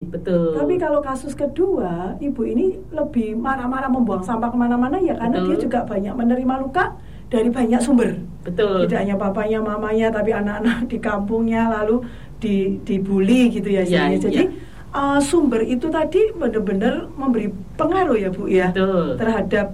Betul. Tapi kalau kasus kedua, ibu ini lebih marah-marah membuang sampah kemana-mana ya karena Betul. dia juga banyak menerima luka dari banyak sumber. Betul. Tidak hanya papanya, mamanya, tapi anak-anak di kampungnya lalu dibully gitu ya. Jadi sumber itu tadi benar-benar memberi pengaruh ya Bu ya. Betul. Terhadap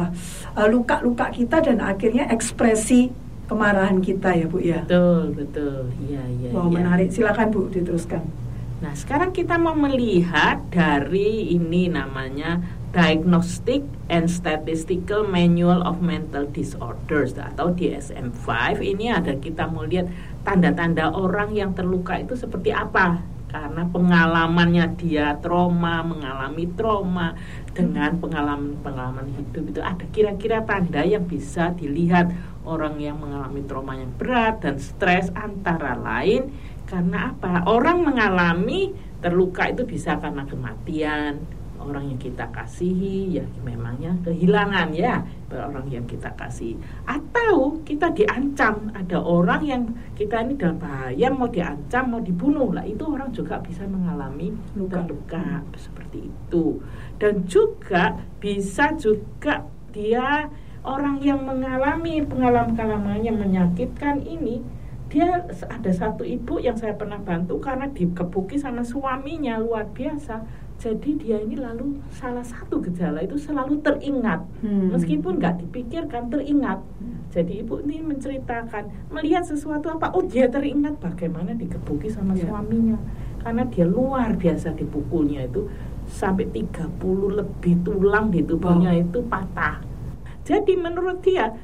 luka-luka kita dan akhirnya ekspresi kemarahan kita ya Bu ya. Betul. Iya. Wow, menarik. Silakan Bu diteruskan. Nah, sekarang kita mau melihat dari ini namanya Diagnostic and Statistical Manual of Mental Disorders atau DSM-5. Ini ada kita mau lihat tanda-tanda orang yang terluka itu seperti apa. Karena pengalamannya dia mengalami trauma dengan pengalaman hidup itu ada kira-kira tanda yang bisa dilihat orang yang mengalami trauma yang berat dan stres antara lain. Karena apa? Orang mengalami terluka itu bisa karena kematian orang yang kita kasihi, ya memangnya kehilangan ya orang yang kita kasihi, atau kita diancam, ada orang yang kita ini dalam bahaya mau diancam, mau dibunuh, lah itu orang juga bisa mengalami luka-luka seperti itu. Dan juga bisa juga dia orang yang mengalami pengalaman yang menyakitkan ini. Dia ada satu ibu yang saya pernah bantu karena dikebuki sama suaminya luar biasa. Jadi dia ini lalu salah satu gejala itu selalu teringat, meskipun nggak dipikirkan teringat. Jadi ibu ini menceritakan melihat sesuatu apa, dia teringat bagaimana dikebuki sama suaminya, karena dia luar biasa dipukulnya itu sampai 30 lebih tulang di tubuhnya itu patah. Jadi menurut dia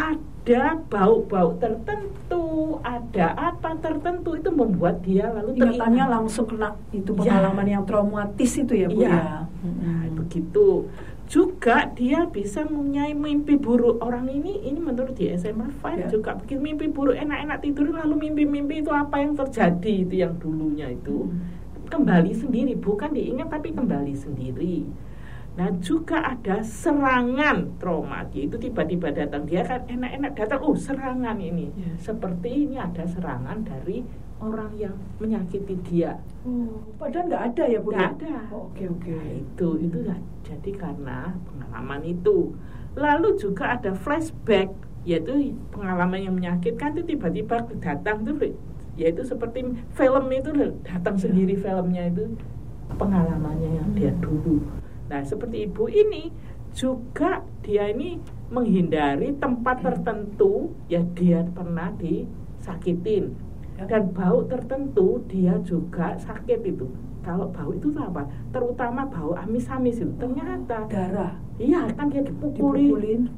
ada bau-bau tertentu, ada apa tertentu itu membuat dia lalu ingatannya langsung kena itu pengalaman yang traumatis itu ya Bu ya. Nah, begitu. Juga dia bisa mempunyai mimpi buruk. Orang ini menurut DSM-5 juga bikin mimpi buruk, enak-enak tidur lalu mimpi-mimpi itu apa yang terjadi itu yang dulunya itu kembali sendiri, bukan diingat tapi kembali sendiri. Nah, juga ada serangan trauma, itu tiba-tiba datang, dia kan enak-enak datang, serangan ini, seperti ini ada serangan dari orang yang menyakiti dia. Padahal nggak ada ya Bu? Nggak ada. Oke. Nah, itu ya, jadi karena pengalaman itu. Lalu juga ada flashback, yaitu pengalaman yang menyakitkan itu tiba-tiba datang tuh, yaitu seperti film itu datang sendiri filmnya itu pengalamannya yang dia dulu. Nah, seperti ibu ini juga dia ini menghindari tempat tertentu ya, dia pernah disakitin, dan bau tertentu dia juga sakit itu. Kalau bau itu apa? Terutama bau amis-amis itu ternyata darah. Iya, kan dia dipukulin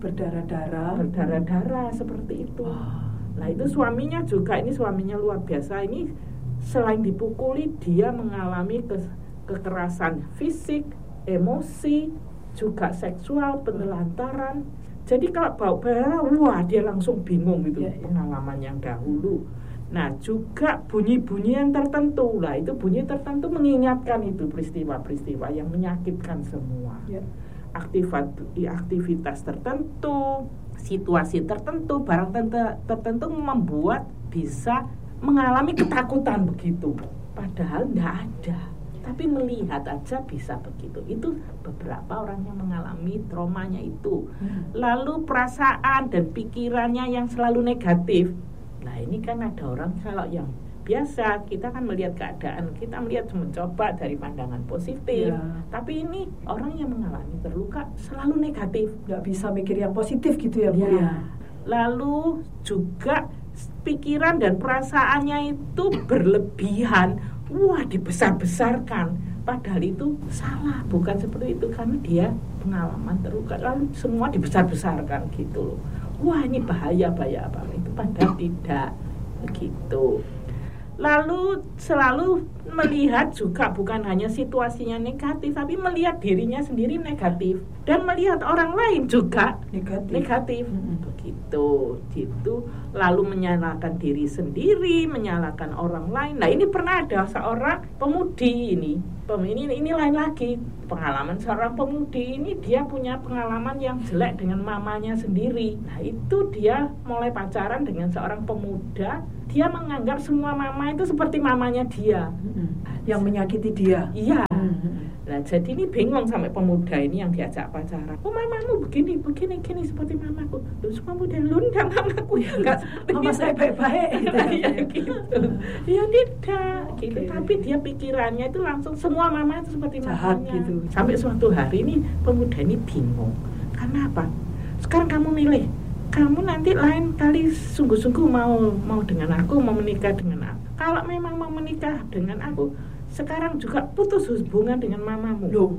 berdarah-darah seperti itu. Nah, itu suaminya juga, ini suaminya luar biasa, ini selain dipukuli dia mengalami kekerasan fisik, emosi, juga seksual, penelantaran. Jadi kalau bau darah, dia langsung bingung gitu, pengalaman yang dahulu. Nah, juga bunyi-bunyian tertentu. Lah, itu bunyi tertentu mengingatkan itu peristiwa-peristiwa yang menyakitkan semua. Aktivitas tertentu, situasi tertentu, barang tertentu membuat bisa mengalami ketakutan begitu. Padahal tidak ada. Tapi melihat aja bisa begitu. Itu beberapa orang yang mengalami traumanya itu. Lalu perasaan dan pikirannya yang selalu negatif. Nah, ini kan ada orang kalau yang biasa, kita kan melihat keadaan, kita melihat mencoba dari pandangan positif. Tapi ini orang yang mengalami terluka selalu negatif, nggak bisa mikir yang positif gitu ya Bu ya. Lalu juga pikiran dan perasaannya itu berlebihan. Dibesar-besarkan, padahal itu salah, bukan seperti itu, karena dia pengalaman terluka lalu semua dibesar-besarkan gitu loh. Ini bahaya apa itu, padahal tidak begitu. Lalu selalu melihat juga bukan hanya situasinya negatif, tapi melihat dirinya sendiri negatif dan melihat orang lain juga negatif. Begitu. Lalu menyalahkan diri sendiri, menyalahkan orang lain. Nah, ini pernah ada seorang pemudi ini lain lagi pengalaman seorang pemudi ini, dia punya pengalaman yang jelek dengan mamanya sendiri. Nah, itu dia mulai pacaran dengan seorang pemuda, dia menganggap semua mama itu seperti mamanya dia, yang menyakiti dia. Iya, Nah, jadi ini bingung sampai pemuda ini yang diajak pacaran. Oh, mamamu begini seperti mamaku. Loh, semua muda lu enggak, mamaku ya enggak seperti mama saya baik-baik gitu. Ya gitu. Ya tidak gitu. Tapi dia pikirannya itu langsung semua mama itu seperti jahat mamanya. gitu. Sampai suatu hari ini pemuda ini bingung. Karena apa? Sekarang kamu milih. Kamu nanti lain kali sungguh-sungguh mau dengan aku, mau menikah dengan aku. Kalau memang mau menikah dengan aku, sekarang juga putus hubungan dengan mamamu. Loh.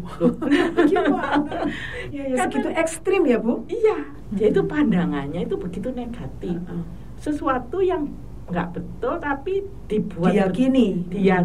Gimana? Ya, segitu ekstrim ya, Bu? Iya, dia itu pandangannya itu begitu negatif. Sesuatu yang nggak betul tapi diyakini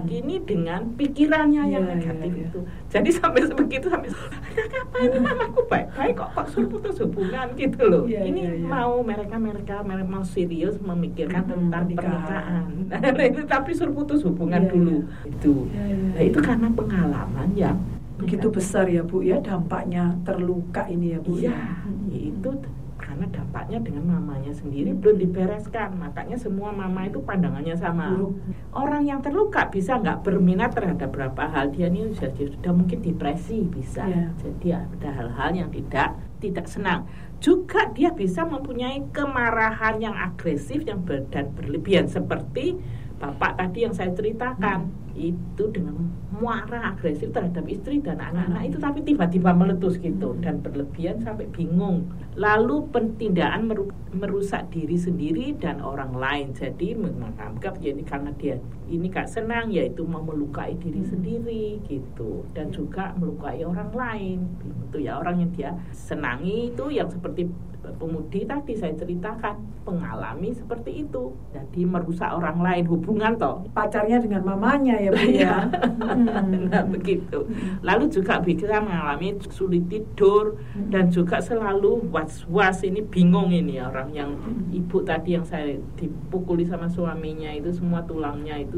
dengan pikirannya yang negatif itu. Jadi sampai sebegitu, kenapa ini mamaku baik-baik kok suruh putus hubungan gitu loh. Ini mau mereka mau serius memikirkan tentang pernikahan. Nah, itu tapi suruh putus hubungan dulu. Itu. Nah, itu karena pengalaman yang begitu besar ya, Bu ya, dampaknya terluka ini ya, Bu. Iya, itu karena dampaknya dengan mamanya sendiri belum dibereskan. Makanya semua mama itu pandangannya sama. Orang yang terluka bisa nggak berminat terhadap beberapa hal. Dia ini sudah mungkin depresi bisa. Jadi ada hal-hal yang tidak senang. Juga dia bisa mempunyai kemarahan yang agresif dan berlebihan seperti bapak tadi yang saya ceritakan. Itu dengan marah agresif terhadap istri dan anak-anak itu, tapi tiba-tiba meletus gitu dan berlebihan sampai bingung. Lalu tindakan merusak diri sendiri dan orang lain. Jadi menganggap jadi karena dia ini gak senang, yaitu mau melukai diri sendiri gitu, dan juga melukai orang lain. Itu ya orang yang dia senangi itu yang seperti pemudi tadi saya ceritakan mengalami seperti itu. Jadi merusak orang lain, hubungan toh pacarnya dengan mamanya ya, Bu ya. Nah, begitu. Lalu juga bisa mengalami sulit tidur dan juga selalu was-was, ini bingung ini orang yang ibu tadi yang saya dipukuli sama suaminya itu semua tulangnya itu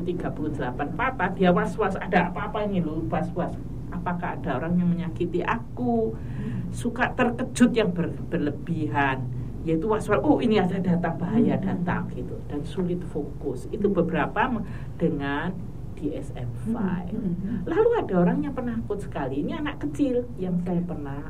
38 patah, dia was-was ada apa-apa ini loh, was-was. Apakah ada orang yang menyakiti aku? Suka terkejut yang berlebihan, yaitu was-was, oh ini ada datang bahaya datang gitu, dan sulit fokus. Itu beberapa dengan DSM-5. Lalu ada orang yang penakut sekali, ini anak kecil yang saya pernah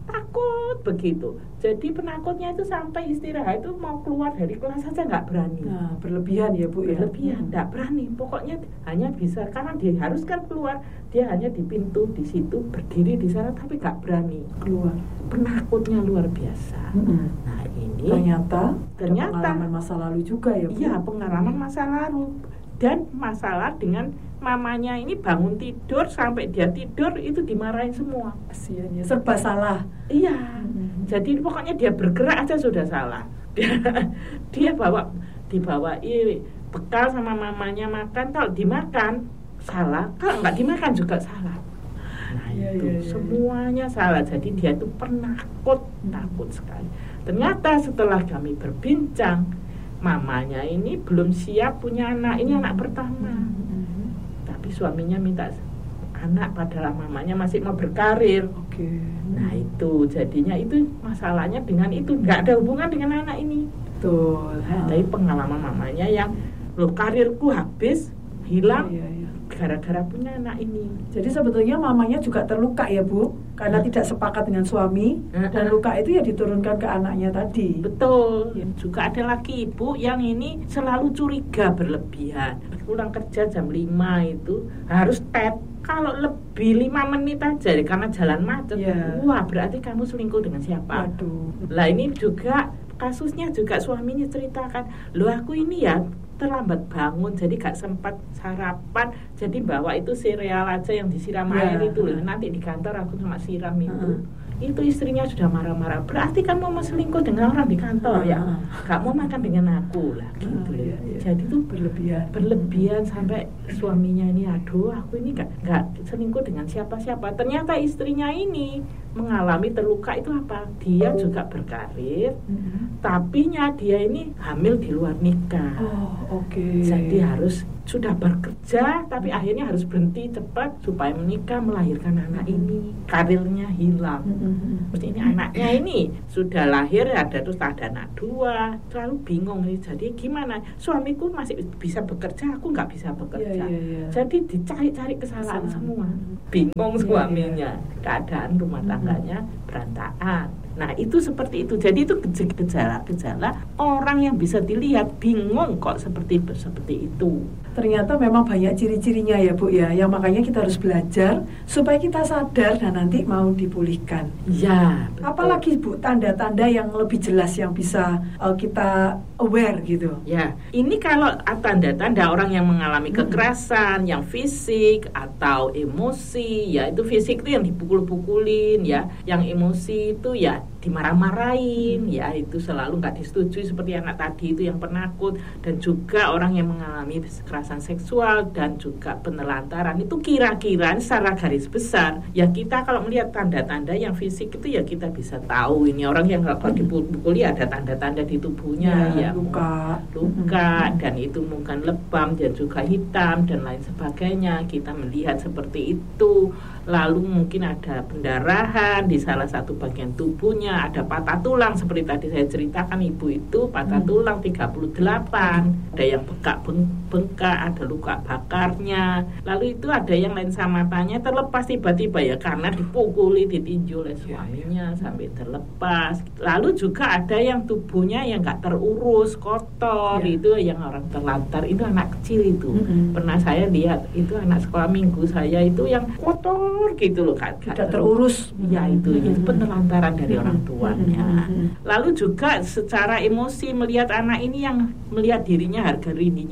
takut begitu. Jadi penakutnya itu sampai istirahat itu mau keluar dari kelas saja nggak berani. Nah, berlebihan ya, Bu ya. Berlebihan, nggak berani. Pokoknya hanya bisa karena dia harus kan keluar, dia hanya di pintu di situ berdiri di sana tapi nggak berani keluar. Penakutnya luar biasa. Nah ini ternyata pengalaman masa lalu juga ya, Bu. Iya, pengalaman masa lalu. Dan masalah dengan mamanya ini bangun tidur sampai dia tidur itu dimarahin semua. Kasiannya, serba salah. Iya. Jadi pokoknya dia bergerak aja sudah salah. Dia dibawain bekal sama mamanya makan, kalau dimakan salah, kalau nggak dimakan juga salah. Nah itu semuanya salah. Jadi dia itu takut sekali. Ternyata setelah kami berbincang, mamanya ini belum siap punya anak, ini anak pertama. Tapi suaminya minta anak padahal mamanya masih mau berkarir. Nah itu jadinya itu masalahnya dengan itu, nggak ada hubungan dengan anak ini. Betul. Tapi pengalaman mamanya yang karirku habis, hilang gara-gara punya anak ini. Jadi sebetulnya mamanya juga terluka ya, Bu, karena tidak sepakat dengan suami, dan luka itu ya diturunkan ke anaknya tadi. Betul. Juga ada lagi ibu yang ini selalu curiga berlebihan. Pulang kerja jam 5 itu harus tap. Kalau lebih 5 menit aja karena jalan macet, wah berarti kamu selingkuh dengan siapa? Lah ini juga kasusnya juga suaminya ceritakan, loh aku ini ya terlambat bangun jadi gak sempat sarapan, jadi bawa itu sereal aja yang disiram air itu loh, nanti di kantor aku cuma siram itu istrinya sudah marah-marah, berarti kamu mau selingkuh dengan orang di kantor ya, gak mau makan dengan aku lah gitu ya. Jadi itu berlebihan sampai suaminya ini, aduh aku ini gak selingkuh dengan siapa-siapa. Ternyata istrinya ini mengalami terluka itu apa, dia juga berkarir, tapinya dia ini hamil di luar nikah. Jadi harus sudah bekerja tapi akhirnya harus berhenti cepat supaya menikah melahirkan anak ini, karirnya hilang. Mesti ini anaknya ini sudah lahir terus ada anak 2, terlalu bingung nih. Jadi gimana? Suamiku masih bisa bekerja, aku nggak bisa bekerja. Jadi dicari-cari kesalahan semua. Bingung suaminya, keadaan rumah tangganya berantakan. Nah itu seperti itu. Jadi itu gejala-gejala orang yang bisa dilihat bingung kok seperti itu. Ternyata memang banyak ciri-cirinya ya Bu ya, yang makanya kita harus belajar supaya kita sadar dan nanti mau dipulihkan. Ya. Betul. Apalagi Bu tanda-tanda yang lebih jelas yang bisa kita aware gitu. Ya, ini kalau tanda-tanda orang yang mengalami kekerasan, yang fisik atau emosi, ya itu fisik itu yang dipukul-pukulin, ya, yang emosi itu ya dimarah-marahin, ya itu selalu nggak disetujui seperti anak tadi itu yang penakut, dan juga orang yang mengalami kekerasan seksual dan juga penelantaran itu kira-kira secara garis besar ya kita kalau melihat tanda-tanda yang fisik itu ya kita bisa tahu ini orang yang kalau dipukuli ada tanda-tanda di tubuhnya ya luka dan itu mungkin lebam dan juga hitam dan lain sebagainya, kita melihat seperti itu. Lalu mungkin ada pendarahan di salah satu bagian tubuhnya, ada patah tulang seperti tadi saya ceritakan, ibu itu patah tulang 38, ada yang bengkak, ada luka bakarnya. Lalu itu ada yang lensa matanya terlepas tiba-tiba ya karena dipukuli, ditinju oleh suaminya sampai terlepas. Lalu juga ada yang tubuhnya yang nggak terurus, kotor, itu yang orang terlantar, itu anak kecil itu. Pernah saya lihat itu anak sekolah minggu saya itu yang kotor gitu loh, tidak terurus ya itu penelantaran dari orang tuanya. Lalu juga secara emosi melihat anak ini yang melihat dirinya harga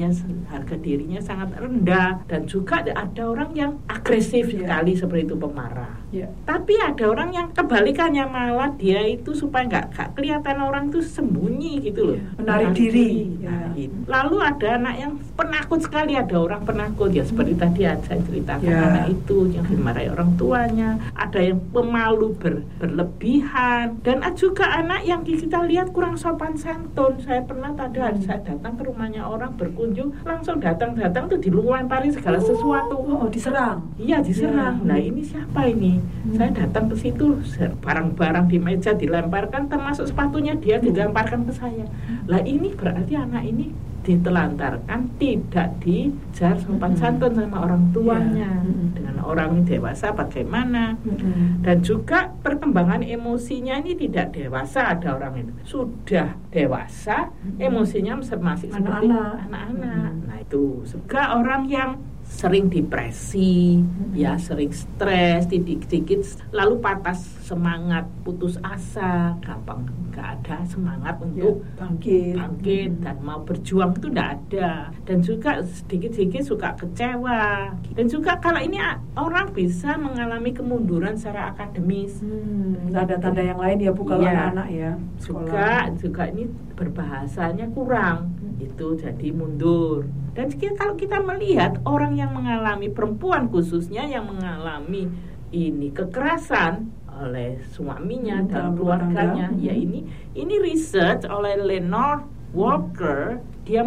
dirinya sangat rendah, dan juga ada orang yang agresif sekali seperti itu, pemarah. Tapi ada orang yang kebalikannya, malah dia itu supaya nggak kelihatan orang itu sembunyi gitu loh, menarik diri. Lalu ada anak yang penakut sekali, ada orang penakut ya seperti tadi saya ceritakan anak itu yang dimarahi orang tuanya, ada yang pemalu berlebihan, dan juga anak yang kita lihat kurang sopan santun. Saya pernah saya datang ke rumahnya orang berkunjung, langsung datang tuh dilempari segala sesuatu. Diserang. Iya diserang. Nah ini siapa ini? Saya datang ke situ, barang-barang di meja dilemparkan, termasuk sepatunya dia dilemparkan ke saya. Lah ini berarti anak ini ditelantarkan, tidak dijar sopan santun sama orang tuanya. Dengan orang dewasa bagaimana? Dan juga perkembangan emosinya ini tidak dewasa, ada orang itu sudah dewasa, emosinya masih seperti anak-anak. Nah itu juga orang yang sering depresi, ya sering stres, sedikit lalu patah semangat, putus asa, gampang nggak ada semangat untuk bangkit dan mau berjuang itu nggak ada, dan juga sedikit suka kecewa, dan juga kalau ini orang bisa mengalami kemunduran secara akademis. Tanda-tanda yang lain ya Bu kalau anak-anak ya. Juga ini berbahasanya kurang, itu jadi mundur. Dan kalau kita melihat orang yang mengalami, perempuan khususnya yang mengalami ini kekerasan oleh suaminya dalam keluarganya, ya ini research oleh Lenore Walker, dia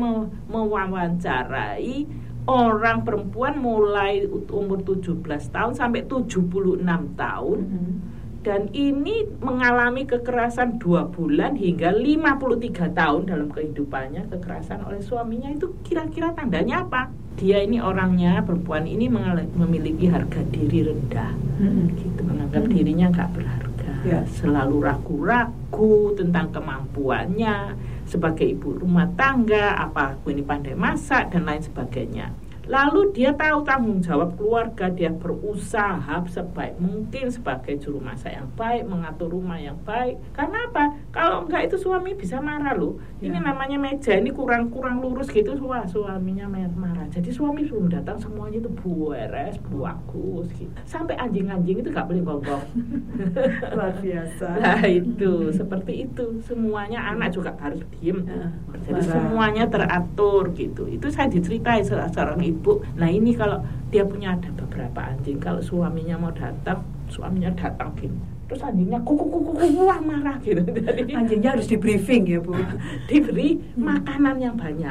mewawancarai orang perempuan mulai umur 17 tahun sampai 76 tahun. Dan ini mengalami kekerasan 2 bulan hingga 53 tahun dalam kehidupannya, kekerasan oleh suaminya. Itu kira-kira tandanya apa? Dia ini orangnya, perempuan ini memiliki harga diri rendah, gitu, menganggap dirinya gak berharga, selalu ragu-ragu tentang kemampuannya sebagai ibu rumah tangga, apa aku ini pandai masak dan lain sebagainya. Lalu dia tahu tanggung jawab keluarga, dia berusaha sebaik mungkin sebagai juru masak yang baik, mengatur rumah yang baik. Karena apa? Kalau enggak itu suami bisa marah loh. Ini namanya meja ini kurang lurus gitu, suaminya marah. Jadi suami sebelum datang semuanya itu beres, bagus gitu. Sampai anjing-anjing itu enggak boleh gonggong. Luar biasa. Nah itu seperti itu. Semuanya anak juga harus diem. Jadi semuanya teratur gitu. Itu saya diceritai seorang ibu. Nah ini kalau dia punya ada beberapa anjing, kalau suaminya mau datang, suaminya datang gini, terus anjingnya kuku wah marah gitu. Jadi anjingnya harus di briefing ya Bu, diberi makanan yang banyak.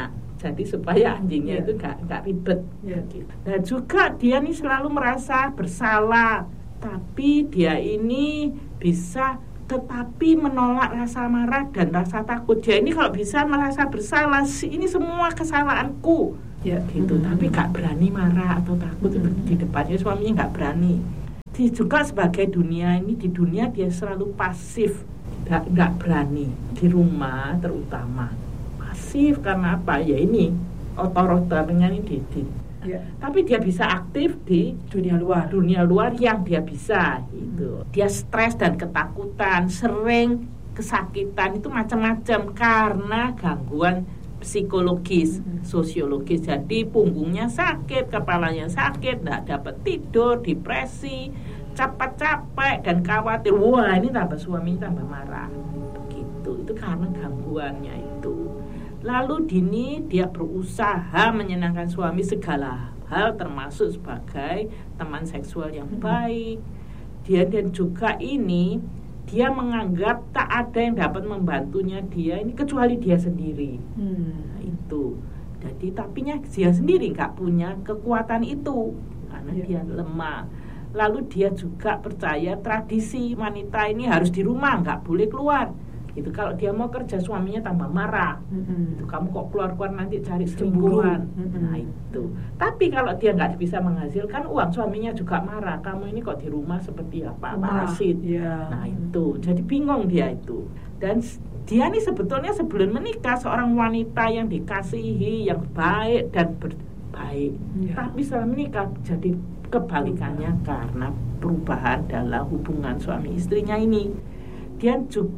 Jadi supaya anjingnya itu gak ribet. Dan juga dia nih selalu merasa bersalah, tapi dia ini bisa tetapi menolak rasa marah dan rasa takut. Dia ini kalau bisa merasa bersalah, ini semua kesalahanku, gitu. Tapi gak berani marah atau takut di depannya suaminya, gak berani. Dia juga sebagai di dunia dia selalu pasif, gak berani di rumah terutama. Pasif karena apa? Ya ini otoriternya ini tapi dia bisa aktif di dunia luar yang dia bisa itu. Dia stres dan ketakutan, sering kesakitan, itu macam-macam karena gangguan psikologis, sosiologis. Jadi punggungnya sakit, kepalanya sakit, tidak dapat tidur, depresi, capek dan khawatir. Wah, ini tambah suaminya tambah marah. Begitu. Itu karena gangguannya itu. Lalu dia berusaha menyenangkan suami segala hal, termasuk sebagai teman seksual yang baik. Dan juga dia menganggap tak ada yang dapat membantunya dia ini kecuali dia sendiri. Nah, itu. Jadi tapinya dia sendiri nggak punya kekuatan itu karena dia lemah. Lalu dia juga percaya tradisi wanita ini harus di rumah, nggak boleh keluar. Itu kalau dia mau kerja suaminya tambah marah. Itu kamu kok keluar nanti cari selingkuhan. Nah itu. Tapi kalau dia nggak bisa menghasilkan uang, suaminya juga marah. Kamu ini kok di rumah seperti apa? Parasit. Nah itu. Jadi bingung dia itu. Dan dia ini sebetulnya sebelum menikah seorang wanita yang dikasihi, yang baik dan berbaik. Tapi setelah menikah jadi kebalikannya karena perubahan dalam hubungan suami istrinya ini. Dia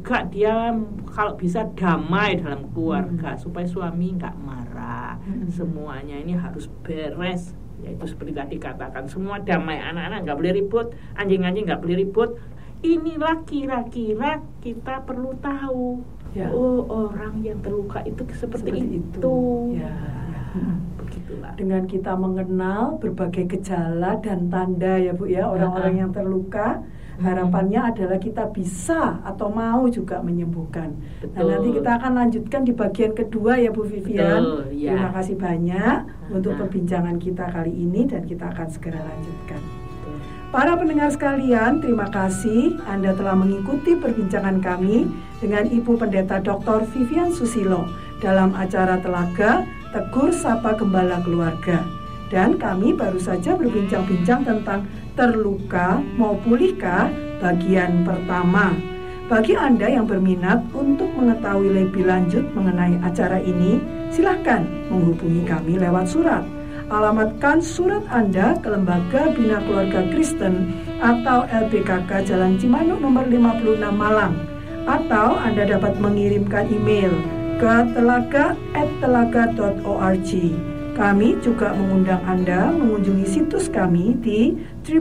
kalau bisa damai dalam keluarga supaya suami nggak marah, semuanya ini harus beres, yaitu seperti tadi katakan semua damai, anak-anak nggak boleh ribut, anjing-anjing nggak boleh ribut. Inilah kira-kira kita perlu tahu, orang yang terluka itu seperti itu. Begitulah. Dengan kita mengenal berbagai gejala dan tanda ya Bu ya, orang-orang yang terluka. Harapannya adalah kita bisa atau mau juga menyembuhkan. Nah, nanti kita akan lanjutkan di bagian kedua ya Bu Vivian. Terima kasih banyak untuk perbincangan kita kali ini dan kita akan segera lanjutkan. Para pendengar sekalian, terima kasih Anda telah mengikuti perbincangan kami dengan Ibu Pendeta Dr. Vivian Susilo dalam acara Telaga Tegur Sapa Gembala Keluarga. Dan kami baru saja berbincang-bincang tentang terluka mau pulihkah bagian pertama. Bagi Anda yang berminat untuk mengetahui lebih lanjut mengenai acara ini, silakan menghubungi kami lewat surat. Alamatkan surat Anda ke Lembaga Bina Keluarga Kristen atau LBKK Jalan Cimanuk nomor 56 Malang. Atau Anda dapat mengirimkan email ke telaga@telaga.org. Kami juga mengundang Anda mengunjungi situs kami di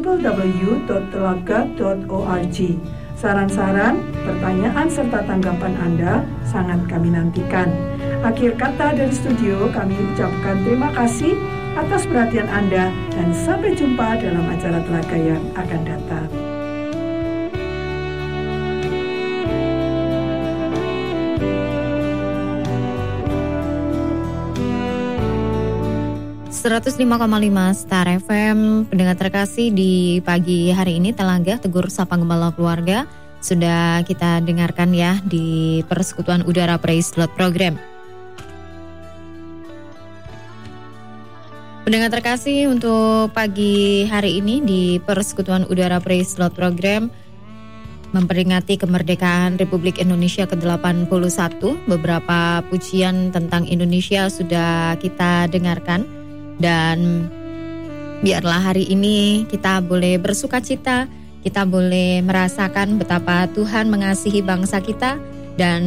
www.telaga.org. Saran-saran, pertanyaan, serta tanggapan Anda sangat kami nantikan. Akhir kata dari studio, kami ucapkan terima kasih atas perhatian Anda dan sampai jumpa dalam acara Telaga yang akan datang. 105,5 Star FM. Pendengar terkasih, di pagi hari ini Telaga Tegur Sapa Gembala Keluarga sudah kita dengarkan ya di Persekutuan Udara Praise Lord Program. Pendengar terkasih, untuk pagi hari ini di Persekutuan Udara Praise Lord Program memperingati kemerdekaan Republik Indonesia ke-81. Beberapa pujian tentang Indonesia sudah kita dengarkan. Dan biarlah hari ini kita boleh bersukacita, kita boleh merasakan betapa Tuhan mengasihi bangsa kita, dan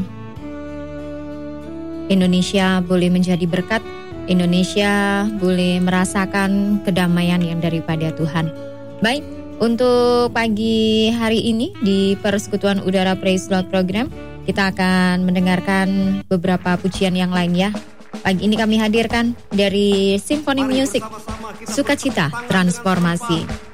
Indonesia boleh menjadi berkat, Indonesia boleh merasakan kedamaian yang daripada Tuhan. Baik, untuk pagi hari ini di Persekutuan Udara Praise Lord Program, kita akan mendengarkan beberapa pujian yang lain ya. Pagi ini kami hadirkan dari Symphony Music, Sukacita Transformasi.